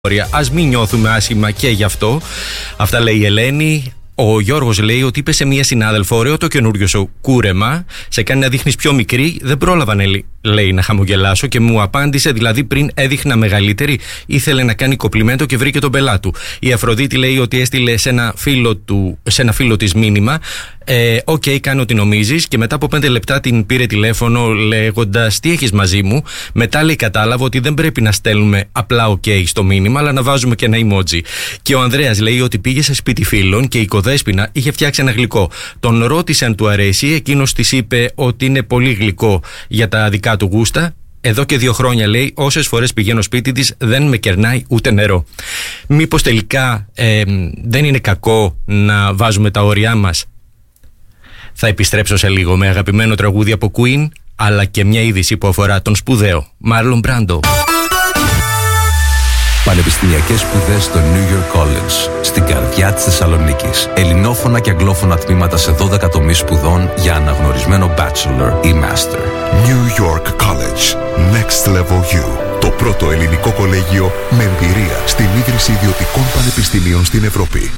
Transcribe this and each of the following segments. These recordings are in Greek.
Ας μην νιώθουμε άσχημα και γι' αυτό. Αυτά λέει η Ελένη. Ο Γιώργος λέει ότι είπε σε μία συνάδελφο: ωραίο το καινούριο σου κούρεμα, σε κάνει να δείχνεις πιο μικρή. Δεν πρόλαβα, λέει, να χαμογελάσω και μου απάντησε, δηλαδή πριν έδειχνα μεγαλύτερη, ήθελε να κάνει κοπλιμέντο και βρήκε τον πελά του. Η Αφροδίτη λέει ότι έστειλε σε ένα φίλο της μήνυμα: οκ, κάνω ό,τι νομίζεις. Και μετά από 5 λεπτά την πήρε τηλέφωνο λέγοντας: τι έχεις μαζί μου. Μετά λέει κατάλαβε ότι δεν πρέπει να στέλνουμε απλά οκ στο μήνυμα, αλλά να βάζουμε και ένα emoji. Και ο Ανδρέας λέει ότι πήγε σε σπίτι φίλων και η Κοδέσποινα είχε φτιάξει ένα γλυκό. Τον ρώτησε αν του αρέσει, εκείνος της είπε ότι είναι πολύ γλυκό για τα δικά του γούστα. Εδώ και 2 χρόνια, λέει, όσες φορές πηγαίνω σπίτι της δεν με κερνάει ούτε νερό. Μήπως τελικά δεν είναι κακό να βάζουμε τα όρια μας? Θα επιστρέψω σε λίγο με αγαπημένο τραγούδι από Queen, αλλά και μια είδηση που αφορά τον σπουδαίο Marlon Brando. Πανεπιστημιακές σπουδές στο New York College, στην καρδιά της Θεσσαλονίκης. Ελληνόφωνα και αγγλόφωνα τμήματα σε 12 τομείς σπουδών για αναγνωρισμένο bachelor ή master. New York College. Next Level U. Το πρώτο ελληνικό κολέγιο με εμπειρία στην ίδρυση ιδιωτικών πανεπιστημίων στην Ευρώπη.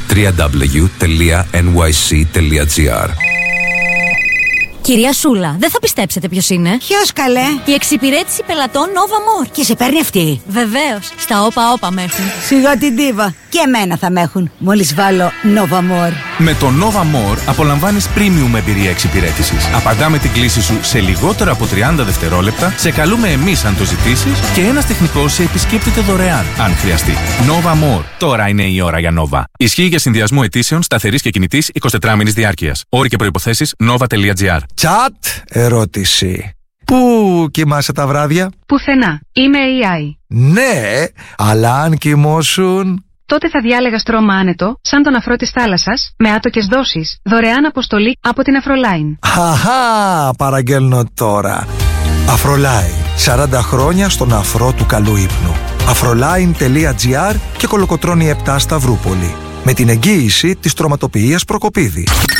www.nyc.gr. Κυρία Σούλα, δεν θα πιστέψετε ποιος είναι. Ποιος, καλέ? Η εξυπηρέτηση πελατών Nova More. Και σε παίρνει αυτή? Βεβαίως, στα όπα με έχουν. Σιγά την ντίβα. Και εμένα θα με έχουν, μόλις βάλω Nova More. Με το Nova More απολαμβάνεις premium εμπειρία εξυπηρέτησης. Απαντάμε την κλήση σου σε λιγότερο από 30 δευτερόλεπτα, σε καλούμε εμείς αν το ζητήσεις και ένας τεχνικός σε επισκέπτεται δωρεάν, αν χρειαστεί. Nova More. Τώρα είναι η ώρα για Nova. Ισχύει για συνδυασμό αιτήσεων σταθερής και κινητής 24 μήνες διάρκειας. Όροι και προϋποθέσεις nova.gr. Τσατ, ερώτηση. Πού κοιμάσαι τα βράδια? Πουθενά. Είμαι AI. Ναι, αλλά αν κοιμώσουν... Τότε θα διάλεγα στρώμα άνετο, σαν τον αφρό της θάλασσας, με άτοκες δόσεις, δωρεάν αποστολή από την Αφρολάιν. Χαχά, παραγγέλνω τώρα. Αφρολάιν, 40 χρόνια στον αφρό του καλού ύπνου. Afroline.gr και Κολοκοτρώνη 7 Σταυρούπολη. Με την εγγύηση της τροματοποιίας Προκοπίδη.